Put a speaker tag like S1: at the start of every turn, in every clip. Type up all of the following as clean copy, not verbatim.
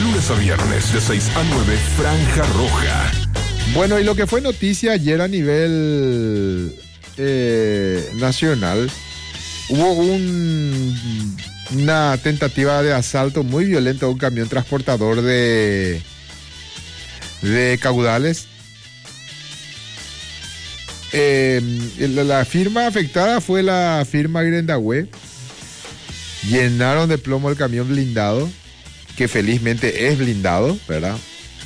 S1: lunes a viernes de 6 a 9, Franja Roja.
S2: Bueno, y lo que fue noticia ayer a nivel nacional, hubo una tentativa de asalto muy violento a un camión transportador de caudales. La firma afectada fue la firma Grendahue. Llenaron de plomo el camión blindado, que felizmente es blindado, ¿verdad?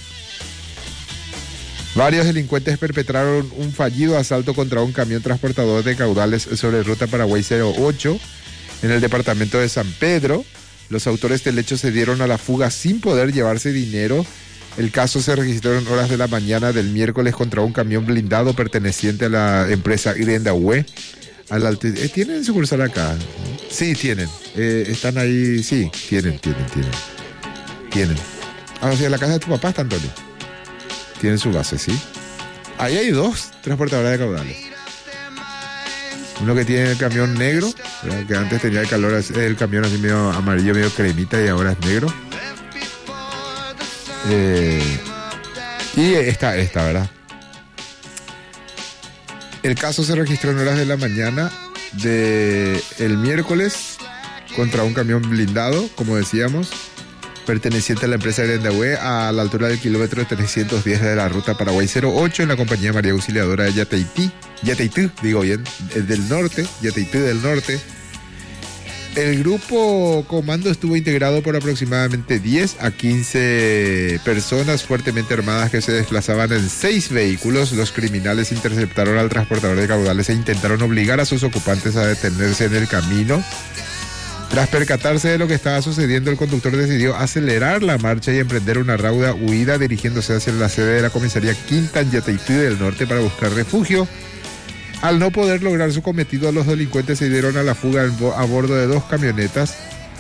S2: Varios delincuentes perpetraron un fallido asalto contra un camión transportador de caudales sobre ruta Paraguay 08 en el departamento de San Pedro. Los autores del hecho se dieron a la fuga sin poder llevarse dinero. El caso se registró en horas de la mañana del miércoles contra un camión blindado perteneciente a la empresa Grendahue. ¿Tienen sucursal acá? Sí, tienen. Están ahí, sí, tienen. Ah, o sea, la casa de tu papá está, Antonio. Tienen su base, ¿sí? Ahí hay dos transportadoras de caudales. Uno que tiene el camión negro, ¿verdad? Que antes tenía el camión así medio amarillo, medio cremita, y ahora es negro. Y esta, ¿verdad? El caso se registró en horas de la mañana del miércoles contra un camión blindado, como decíamos, perteneciente a la empresa Grendahue a la altura del kilómetro 310 de la ruta Paraguay 08 en la compañía María Auxiliadora de Yateití, digo bien, del norte, Yateití del norte. El grupo comando estuvo integrado por aproximadamente 10 a 15 personas fuertemente armadas que se desplazaban en 6 vehículos. Los criminales interceptaron al transportador de caudales e intentaron obligar a sus ocupantes a detenerse en el camino. Tras percatarse de lo que estaba sucediendo, el conductor decidió acelerar la marcha y emprender una rauda huida dirigiéndose hacia la sede de la comisaría Quinta en Yateití del Norte para buscar refugio. Al no poder lograr su cometido, los delincuentes se dieron a la fuga a bordo de 2 camionetas,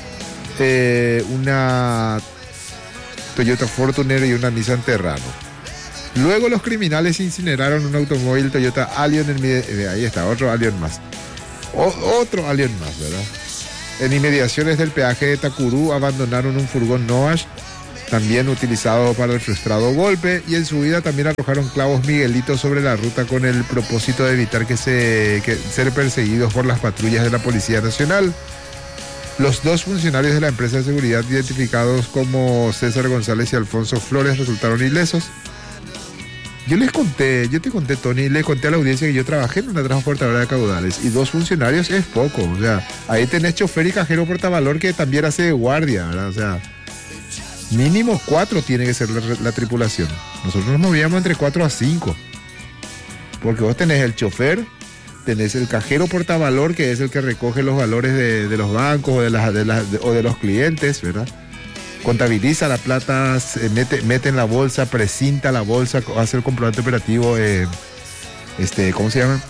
S2: una Toyota Fortuner y una Nissan Terrano. Luego los criminales incineraron un automóvil Toyota Allion ahí está, otro Allion más. Otro Allion más, ¿verdad? En inmediaciones del peaje de Tacurú abandonaron un furgón Noash, también utilizado para el frustrado golpe, y en su huida también arrojaron clavos Miguelitos sobre la ruta con el propósito de evitar ser perseguidos por las patrullas de la Policía Nacional. Los 2 funcionarios de la empresa de seguridad, identificados como César González y Alfonso Flores, resultaron ilesos. Yo te conté, Tony, le conté a la audiencia que yo trabajé en una transportadora de caudales, y 2 funcionarios es poco. O sea, ahí tenés chofer y cajero portavalor que también hace de guardia, ¿verdad? O sea, mínimo 4 tiene que ser la tripulación. Nosotros nos movíamos entre 4 a 5. Porque vos tenés el chofer, tenés el cajero portavalor, que es el que recoge los valores de los bancos o de los clientes, ¿verdad? Contabiliza la plata, mete en la bolsa, precinta la bolsa, hace el comprobante operativo, ¿cómo se llama?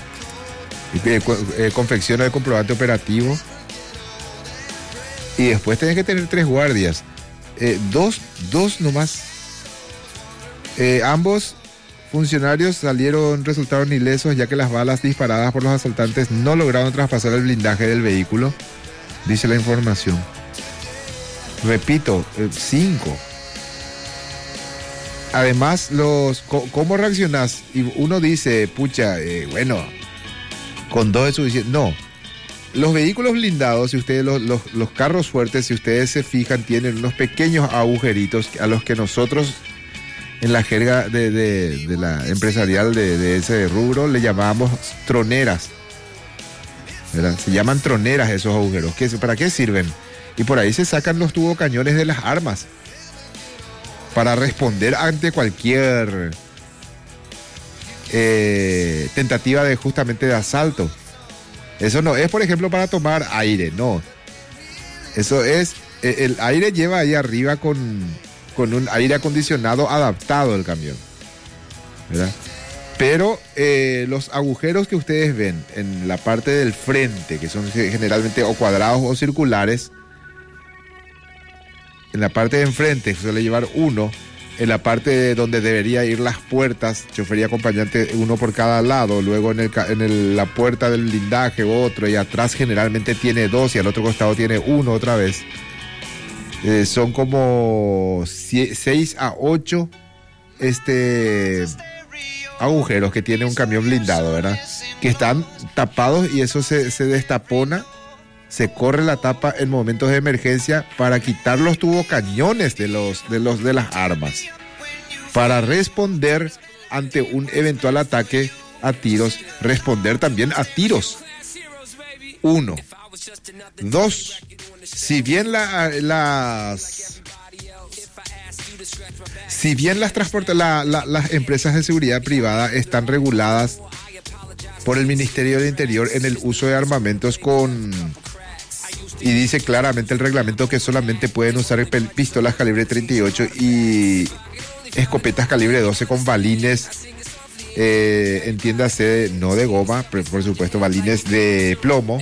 S2: Confecciona el comprobante operativo. Y después tenés que tener 3 guardias. Dos nomás. Ambos funcionarios resultaron ilesos, ya que las balas disparadas por los asaltantes no lograron traspasar el blindaje del vehículo, dice la información. Repito, 5. Además, ¿cómo reaccionás? Y uno dice, pucha, bueno, con 2 es suficiente. No. Los vehículos blindados, si ustedes los carros fuertes, si ustedes se fijan, tienen unos pequeños agujeritos a los que nosotros, en la jerga de la empresarial de ese rubro, le llamamos troneras, ¿verdad? Se llaman troneras esos agujeros. ¿Para qué sirven? Y por ahí se sacan los tubocañones de las armas para responder ante cualquier tentativa justamente de asalto. Eso no es, por ejemplo, para tomar aire, no. Eso es, el aire lleva ahí arriba con un aire acondicionado adaptado al camión, ¿verdad? Pero los agujeros que ustedes ven en la parte del frente, que son generalmente o cuadrados o circulares, en la parte de enfrente suele llevar uno, en la parte donde debería ir las puertas, chofer y acompañante, uno por cada lado, luego en la puerta del blindaje otro, y atrás generalmente tiene 2 y al otro costado tiene 1 otra vez. Son como 6 a 8 agujeros que tiene un camión blindado, ¿verdad? Que están tapados y eso se destapona, se corre la tapa en momentos de emergencia para quitar los tubocañones de las armas, para responder ante un eventual ataque a tiros, responder también a tiros. 1. 2. Si bien las empresas de seguridad privada están reguladas por el Ministerio del Interior en el uso de armamentos y dice claramente el reglamento que solamente pueden usar pistolas calibre 38 y escopetas calibre 12 con balines, entiéndase, no de goma, pero por supuesto balines de plomo.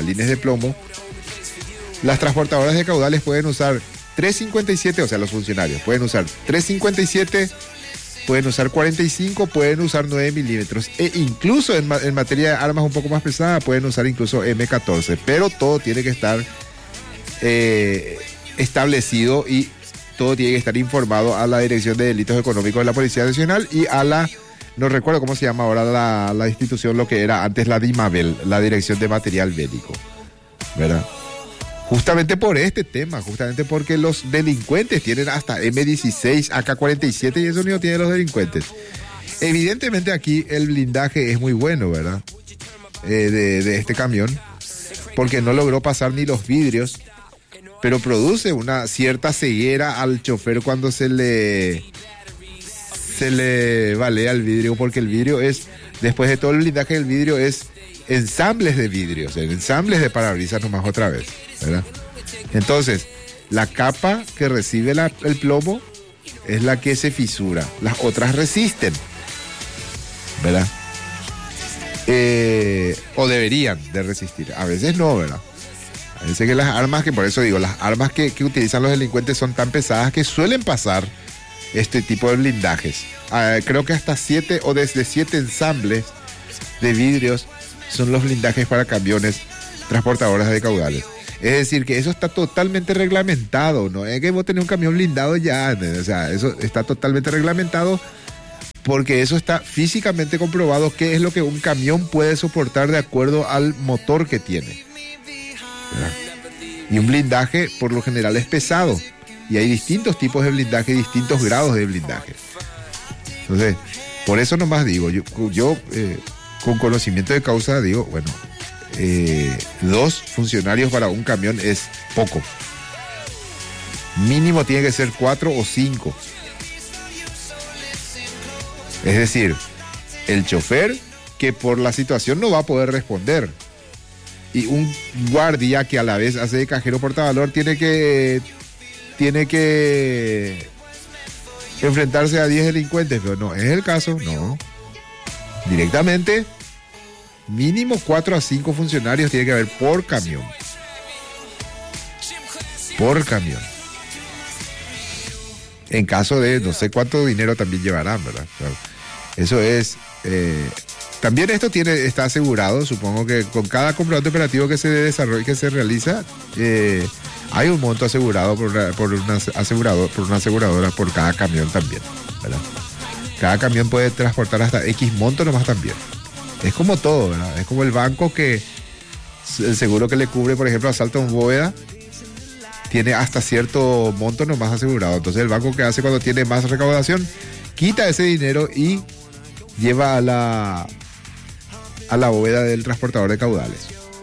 S2: Las transportadoras de caudales pueden usar 357, o sea, los funcionarios pueden usar 357, pueden usar 45, pueden usar 9 milímetros e incluso en materia de armas un poco más pesadas pueden usar incluso M14, pero todo tiene que estar establecido y todo tiene que estar informado a la Dirección de Delitos Económicos de la Policía Nacional y a no recuerdo cómo se llama ahora la institución, lo que era antes la DIMABEL, la Dirección de Material Bélico, ¿verdad? Justamente por este tema, justamente porque los delincuentes tienen hasta M16, AK-47 y eso no tienen los delincuentes. Evidentemente aquí el blindaje es muy bueno, ¿verdad? De este camión, porque no logró pasar ni los vidrios, pero produce una cierta ceguera al chofer cuando se le balea el vidrio, porque el vidrio es, después de todo el blindaje del vidrio, es ensambles de vidrios, ensambles de parabrisas nomás otra vez, ¿verdad? Entonces, la capa que recibe el plomo es la que se fisura, las otras resisten, ¿verdad? O deberían de resistir, a veces no, ¿verdad? A veces que las armas, que por eso digo, las armas que utilizan los delincuentes son tan pesadas que suelen pasar este tipo de blindajes. Creo que hasta 7 o desde 7 ensambles de vidrios son los blindajes para camiones transportadoras de caudales. Es decir, que eso está totalmente reglamentado, no es que vos tenés un camión blindado ya, o sea, eso está totalmente reglamentado porque eso está físicamente comprobado qué es lo que un camión puede soportar de acuerdo al motor que tiene, ¿verdad? Y un blindaje por lo general es pesado y hay distintos tipos de blindaje, distintos grados de blindaje. Entonces, por eso nomás digo, yo con conocimiento de causa digo, bueno, 2 funcionarios para un camión es poco. Mínimo tiene que ser 4 o 5. Es decir, el chofer que por la situación no va a poder responder y un guardia que a la vez hace de cajero portavalor tiene que enfrentarse a 10 delincuentes, pero no es el caso, no. Directamente, mínimo 4 a 5 funcionarios tiene que haber por camión. Por camión. En caso de no sé cuánto dinero también llevarán, ¿verdad? Claro. Eso es... también esto está asegurado, supongo que con cada comprobante operativo que se desarrolla, que se realiza, hay un monto asegurado por una aseguradora por cada camión también, ¿verdad? Cada camión puede transportar hasta X monto nomás también. Es como todo, ¿verdad? Es como el banco que el seguro que le cubre, por ejemplo, asalto en bóveda, tiene hasta cierto monto nomás asegurado. Entonces el banco que hace cuando tiene más recaudación, quita ese dinero y lleva a la bóveda del transportador de caudales.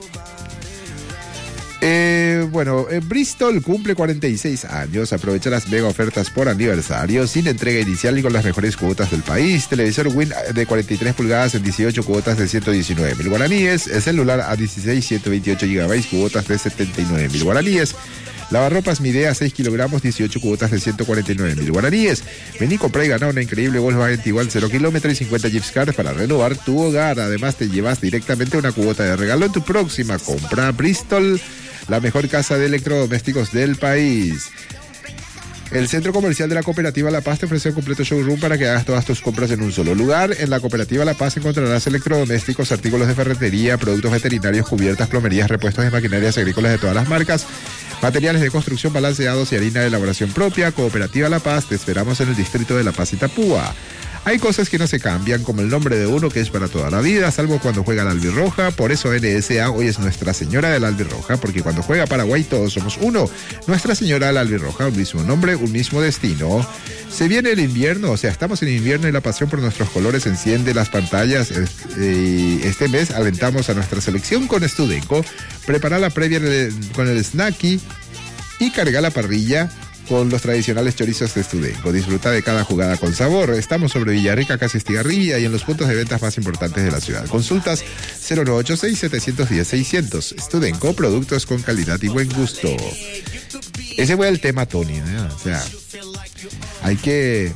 S2: Bristol cumple 46 años. Aprovecha las mega ofertas por aniversario sin entrega inicial y con las mejores cuotas del país. Televisor Win de 43 pulgadas en 18 cuotas de 119.000 guaraníes. El celular a 16, 128 GB, cuotas de 79.000 guaraníes. Lavarropas Midea 6 kilogramos, 18 cuotas de 149.000 guaraníes. Vení, compra y gana una increíble Volkswagen Tiguan 0 kilómetros y 50 gift cards para renovar tu hogar. Además te llevas directamente una cuota de regalo en tu próxima compra. Bristol, la mejor casa de electrodomésticos del país. El centro comercial de la Cooperativa La Paz te ofrece un completo showroom para que hagas todas tus compras en un solo lugar. En la Cooperativa La Paz encontrarás electrodomésticos, artículos de ferretería, productos veterinarios, cubiertas, plomerías, repuestos de maquinarias agrícolas de todas las marcas, materiales de construcción balanceados y harina de elaboración propia. Cooperativa La Paz, te esperamos en el distrito de La Paz, Itapúa. Hay cosas que no se cambian, como el nombre de uno, que es para toda la vida, salvo cuando juega la albirroja. Por eso NSA hoy es Nuestra Señora de la Albirroja, porque cuando juega Paraguay todos somos uno. Nuestra Señora de la Albirroja, un mismo nombre, un mismo destino. Se viene el invierno, o sea, estamos en invierno y la pasión por nuestros colores enciende las pantallas. Este mes alentamos a nuestra selección con Studenco. Prepara la previa con el snacky y carga la parrilla con los tradicionales chorizos de Studenco. Disfruta de cada jugada con sabor. Estamos sobre Villarrica, casi Estigarribia, y en los puntos de ventas más importantes de la ciudad. Consultas 0986-710-600. Studenco, productos con calidad y buen gusto. Ese fue el tema, Tony, ¿no? O sea, hay que...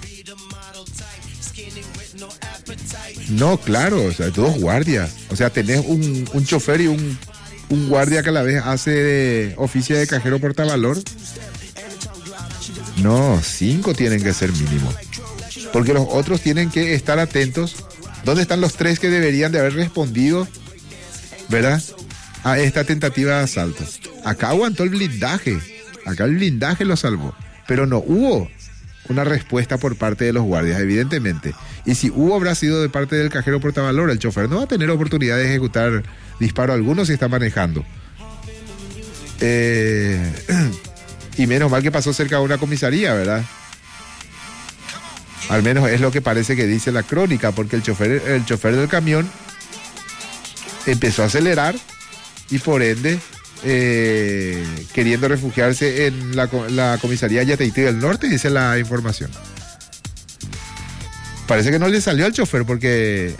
S2: No, claro, o sea, dos guardias. O sea, tenés un chofer y un guardia que a la vez hace de oficio de cajero portavalor. No, 5 tienen que ser mínimo. Porque los otros tienen que estar atentos. ¿Dónde están los 3 que deberían de haber respondido, verdad, a esta tentativa de asalto? Acá aguantó el blindaje. Acá el blindaje lo salvó. Pero no hubo una respuesta por parte de los guardias, evidentemente. Y si hubo, habrá sido de parte del cajero portavalor. El chofer no va a tener oportunidad de ejecutar disparo alguno si está manejando. Y menos mal que pasó cerca de una comisaría, ¿verdad? Al menos es lo que parece que dice la crónica, porque el chofer del camión empezó a acelerar y por ende queriendo refugiarse en la comisaría Yateití del Norte, dice la información. Parece que no le salió al chofer porque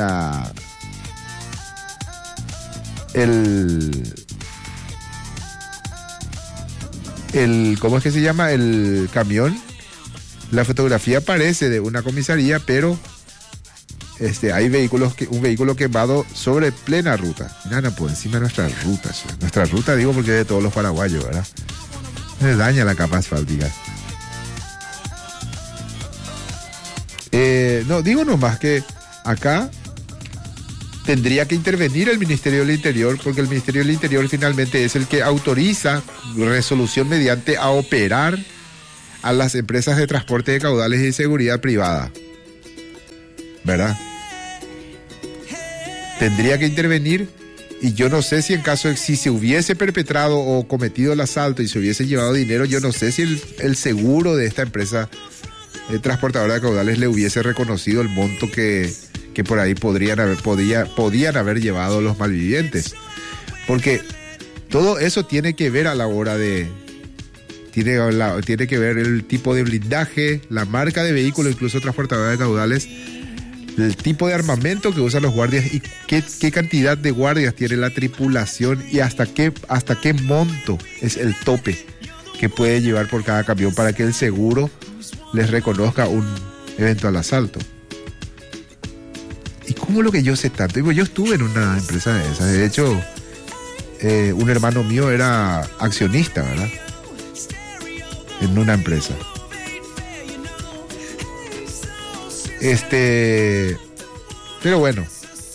S2: ¿cómo es que se llama? El camión. La fotografía parece de una comisaría, pero hay un vehículo quemado sobre plena ruta. Nada, por encima de nuestras rutas. Nuestra ruta, digo, porque es de todos los paraguayos, ¿verdad? Me daña la capa asfáltica. No, digo nomás que acá tendría que intervenir el Ministerio del Interior, porque el Ministerio del Interior finalmente es el que autoriza resolución mediante a operar a las empresas de transporte de caudales y de seguridad privada, ¿verdad? Tendría que intervenir, y yo no sé si en caso de si se hubiese perpetrado o cometido el asalto y se hubiese llevado dinero, yo no sé si el seguro de esta empresa transportadora de caudales le hubiese reconocido el monto que por ahí podían haber llevado los malvivientes. Porque todo eso tiene que ver a la hora de... Tiene que ver el tipo de blindaje, la marca de vehículo, incluso transportadora de caudales, el tipo de armamento que usan los guardias y qué cantidad de guardias tiene la tripulación y hasta qué monto es el tope que puede llevar por cada camión para que el seguro les reconozca un eventual asalto. ¿Y cómo lo que yo sé tanto? Digo, yo estuve en una empresa de esas. De hecho, un hermano mío era accionista, ¿verdad? En una empresa. Pero bueno,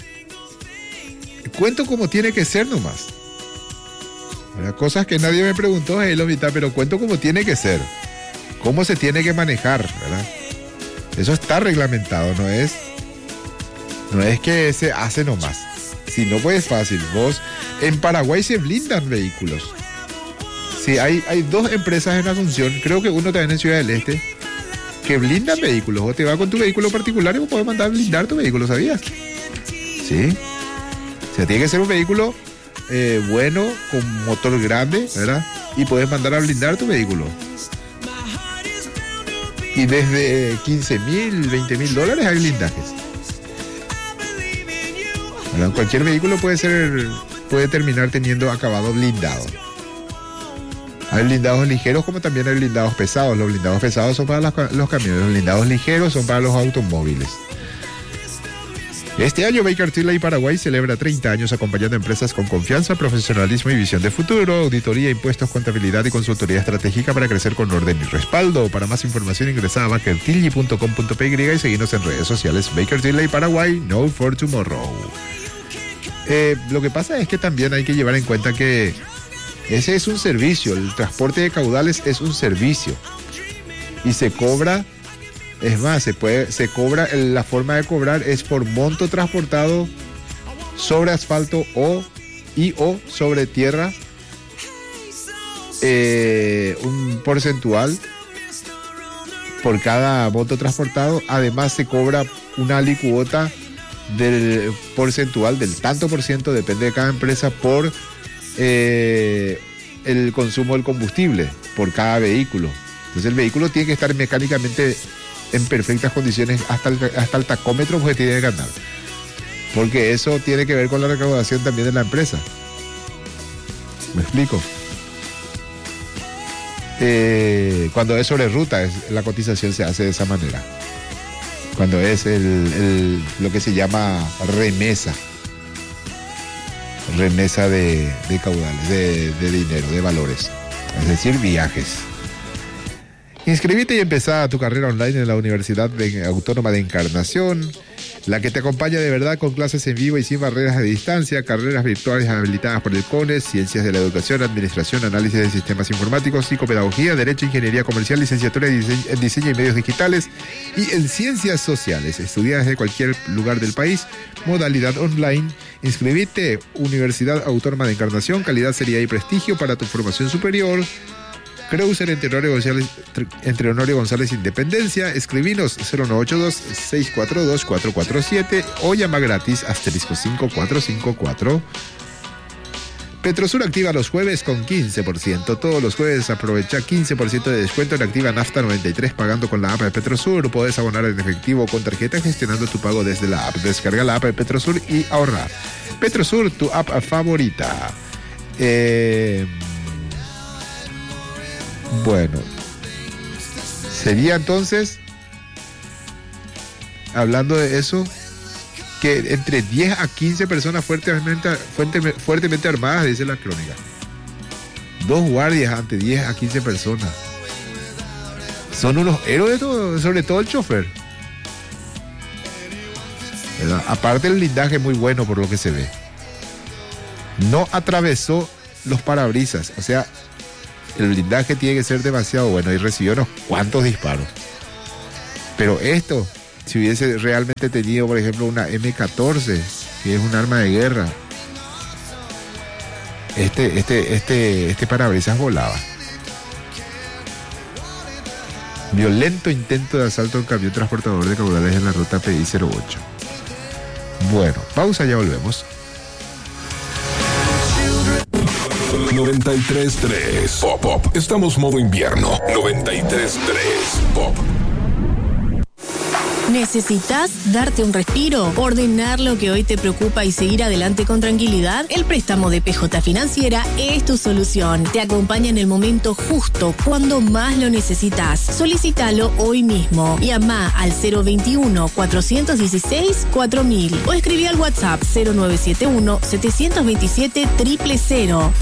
S2: cuento como tiene que ser nomás. ¿Verdad? Cosas que nadie me preguntó, pero cuento como tiene que ser. Cómo se tiene que manejar, ¿verdad? Eso está reglamentado, no es que se hace nomás. Si no, pues es fácil. En Paraguay se blindan vehículos. Sí, hay 2 empresas en Asunción, creo que uno también en Ciudad del Este, que blindan vehículos. O te vas con tu vehículo particular y vos podés mandar a blindar tu vehículo, ¿sabías? Sí. O sea, tiene que ser un vehículo bueno, con motor grande, ¿verdad? Y podés mandar a blindar tu vehículo. Y desde 15,000, 20,000 dólares hay blindajes. ¿Verdad? Cualquier vehículo puede terminar teniendo acabado blindado. Hay blindados ligeros como también hay blindados pesados. Los blindados pesados son para los camiones, los blindados ligeros son para los automóviles. Este año Baker Tilly Paraguay celebra 30 años acompañando a empresas con confianza, profesionalismo y visión de futuro, auditoría, impuestos, contabilidad y consultoría estratégica para crecer con orden y respaldo. Para más información ingresa a bakertilly.com.py y seguirnos en redes sociales. Baker Tilly Paraguay, no for tomorrow. Lo que pasa es que también hay que llevar en cuenta que ese es un servicio, el transporte de caudales es un servicio y se cobra. Es más, se cobra, la forma de cobrar es por monto transportado sobre asfalto o sobre tierra, un porcentual por cada monto transportado. Además se cobra una alicuota del porcentual, del tanto por ciento, depende de cada empresa, por el consumo del combustible, por cada vehículo. Entonces el vehículo tiene que estar mecánicamente en perfectas condiciones hasta el tacómetro, porque tiene que andar. Porque eso tiene que ver con la recaudación también de la empresa. ¿Me explico? Cuando es sobre ruta, la cotización se hace de esa manera. Cuando es lo que se llama remesa. Remesa de caudales, de dinero, de valores. Es decir, viajes. Inscribite y empezá tu carrera online en la Universidad Autónoma de Encarnación, la que te acompaña de verdad con clases en vivo y sin barreras de distancia, carreras virtuales habilitadas por el CONES, Ciencias de la Educación, Administración, Análisis de Sistemas Informáticos, Psicopedagogía, Derecho, Ingeniería Comercial, Licenciatura en Diseño y Medios Digitales y en Ciencias Sociales. Estudia desde cualquier lugar del país, modalidad online. Inscribite, Universidad Autónoma de Encarnación, calidad, seriedad y prestigio para tu formación superior. Creuser entre Honorio González Independencia. Escribinos 0982-642-447 o llama gratis *5454. Petrosur activa los jueves con 15%. Todos los jueves aprovecha 15% de descuento en Activa Nafta 93 pagando con la app de Petrosur. Podés abonar en efectivo o con tarjeta gestionando tu pago desde la app. Descarga la app de Petrosur y ahorra. Petrosur, tu app favorita. Bueno, sería entonces, hablando de eso, que entre 10 a 15 personas fuertemente armadas, dice la crónica. 2 guardias ante 10 a 15 personas. Son unos héroes, sobre todo el chofer. ¿Verdad? Aparte el blindaje muy bueno por lo que se ve. No atravesó los parabrisas, o sea, el blindaje tiene que ser demasiado bueno y recibió unos cuantos disparos. Pero esto, si hubiese realmente tenido, por ejemplo, una M14, que es un arma de guerra, este parabrisas volaba. Violento intento de asalto a un camión transportador de caudales en la ruta PI 08. Bueno, pausa, ya volvemos.
S1: 93.3 Pop. Estamos modo invierno. 93.3 Pop.
S3: ¿Necesitas darte un respiro? ¿Ordenar lo que hoy te preocupa y seguir adelante con tranquilidad? El préstamo de PJ Financiera es tu solución. Te acompaña en el momento justo, cuando más lo necesitas. Solicítalo hoy mismo. Llama al 021-416-4000 o escribí al WhatsApp 0971-727-000.